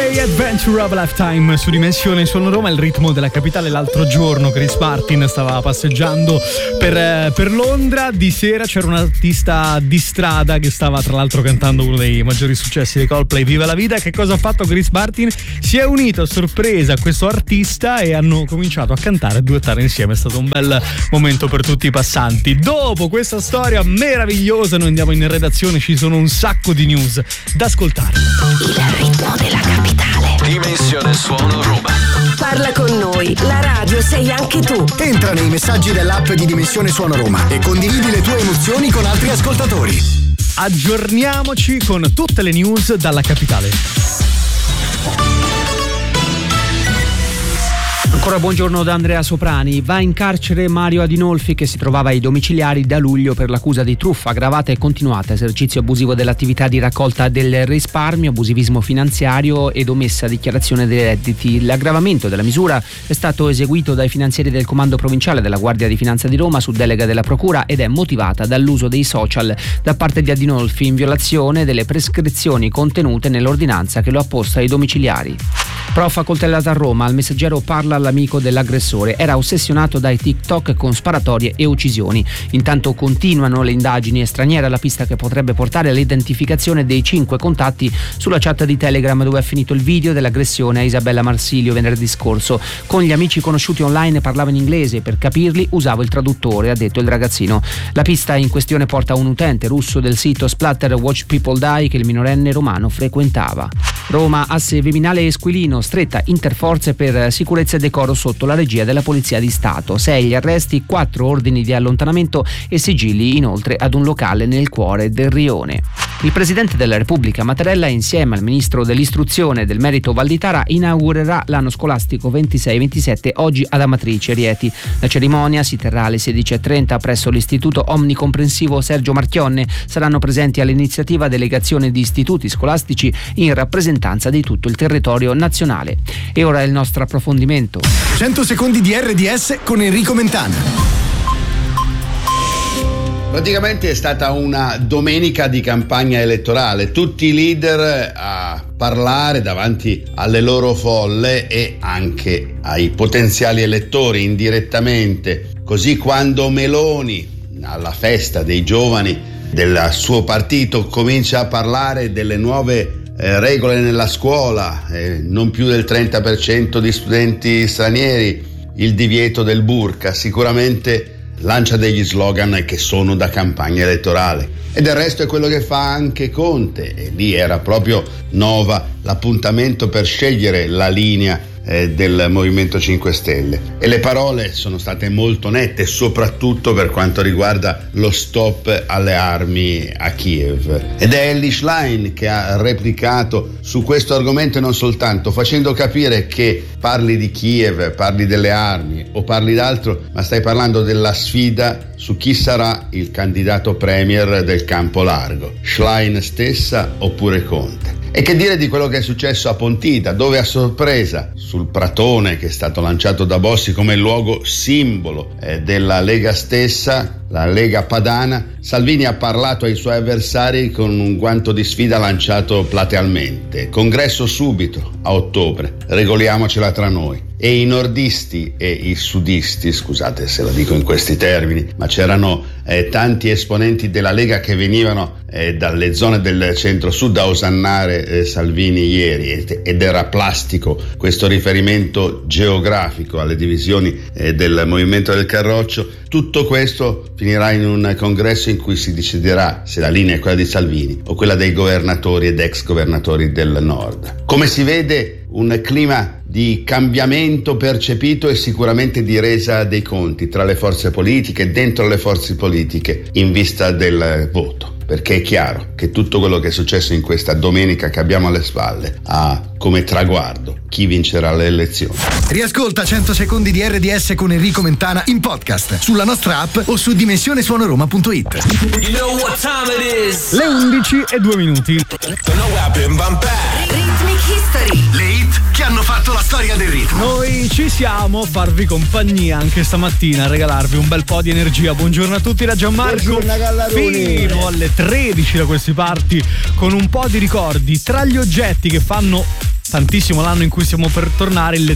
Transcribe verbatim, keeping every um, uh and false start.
Coldplay, Adventure of a Lifetime su Dimensione Suono Roma, il ritmo della capitale. L'altro giorno Chris Martin stava passeggiando per, per Londra, di sera c'era un artista di strada che stava tra l'altro cantando uno dei maggiori successi dei Coldplay, Viva la Vita. Che cosa ha fatto Chris Martin? Si è unito a sorpresa a questo artista e hanno cominciato a cantare e duettare insieme. È stato un bel momento per tutti i passanti. Dopo questa storia meravigliosa noi andiamo in redazione, ci sono un sacco di news da ascoltare. Il ritmo della capitale. Dimensione Suono Roma. Parla con noi, la radio sei anche tu. Entra nei messaggi dell'app di Dimensione Suono Roma e condividi le tue emozioni con altri ascoltatori. Aggiorniamoci con tutte le news dalla capitale. Ancora buongiorno da Andrea Soprani. Va in carcere Mario Adinolfi, che si trovava ai domiciliari da luglio per l'accusa di truffa aggravata e continuata, esercizio abusivo dell'attività di raccolta del risparmio, abusivismo finanziario ed omessa dichiarazione dei redditi. L'aggravamento della misura è stato eseguito dai finanzieri del Comando Provinciale della Guardia di Finanza di Roma su delega della Procura ed è motivata dall'uso dei social da parte di Adinolfi in violazione delle prescrizioni contenute nell'ordinanza che lo ha posto ai domiciliari. Prof accoltellata a Roma, al Messaggero parla l'amico dell'aggressore, era ossessionato dai TikTok con sparatorie e uccisioni. Intanto continuano le indagini e straniera la pista che potrebbe portare all'identificazione dei cinque contatti sulla chat di Telegram dove è finito il video dell'aggressione a Isabella Marsilio venerdì scorso. Con gli amici conosciuti online parlavo in inglese, per capirli usavo il traduttore, ha detto il ragazzino. La pista in questione porta a un utente russo del sito Splatter Watch People Die che il minorenne romano frequentava. Roma, asse Viminale Esquilino, stretta interforze per sicurezza e decoro sotto la regia della Polizia di Stato. Sei gli arresti, quattro ordini di allontanamento e sigilli inoltre ad un locale nel cuore del rione. Il Presidente della Repubblica Mattarella, insieme al Ministro dell'Istruzione e del Merito Valditara, inaugurerà l'anno scolastico ventisei ventisette oggi ad Amatrice, Rieti. La cerimonia si terrà alle sedici e trenta presso l'Istituto Omnicomprensivo Sergio Marchionne. Saranno presenti all'iniziativa delegazioni di istituti scolastici in rappresentanza di tutto il territorio nazionale. E ora il nostro approfondimento. cento secondi di R D S con Enrico Mentana. Praticamente è stata una domenica di campagna elettorale, tutti i leader a parlare davanti alle loro folle e anche ai potenziali elettori indirettamente. Così quando Meloni, alla festa dei giovani del suo partito, comincia a parlare delle nuove eh, regole nella scuola, eh, non più del trenta per cento di studenti stranieri, il divieto del burqa, sicuramente lancia degli slogan che sono da campagna elettorale. E del resto è quello che fa anche Conte, e lì era proprio Nova l'appuntamento per scegliere la linea eh, del Movimento cinque Stelle. E le parole sono state molto nette, soprattutto per quanto riguarda lo stop alle armi a Kiev. Ed è Elly Schlein che ha replicato su questo argomento, e non soltanto, facendo capire che parli di Kiev, parli delle armi o parli d'altro, ma stai parlando della sfida su chi sarà il candidato premier del campo largo, Schlein stessa oppure Conte. E che dire di quello che è successo a Pontida, dove a sorpresa, sul pratone che è stato lanciato da Bossi come luogo simbolo eh, della Lega stessa, la Lega Padana, Salvini ha parlato ai suoi avversari con un guanto di sfida lanciato platealmente. Congresso subito, a ottobre, regoliamocela tra noi. E i nordisti e i sudisti, scusate se lo dico in questi termini, ma c'erano eh, tanti esponenti della Lega che venivano eh, dalle zone del centro-sud a osannare eh, Salvini ieri, ed era plastico questo riferimento geografico alle divisioni eh, del Movimento del Carroccio. Tutto questo finirà in un congresso in cui si deciderà se la linea è quella di Salvini o quella dei governatori ed ex governatori del nord. Come si vede, un clima di cambiamento percepito e sicuramente di resa dei conti tra le forze politiche, dentro le forze politiche, in vista del voto. Perché è chiaro che tutto quello che è successo in questa domenica che abbiamo alle spalle ha come traguardo chi vincerà le elezioni. Riascolta cento secondi di R D S con Enrico Mentana in podcast sulla nostra app o su dimensione suono roma punto it. You know what time it is. Le undici e due minuti. Rhythmic History. Le hit che hanno fatto la storia del ritmo. Noi ci siamo a farvi compagnia anche stamattina, a regalarvi un bel po' di energia. Buongiorno a tutti da Gianmarco. Fino alle tredici da questi parti con un po' di ricordi. Tra gli oggetti che fanno tantissimo l'anno in cui stiamo per tornare, il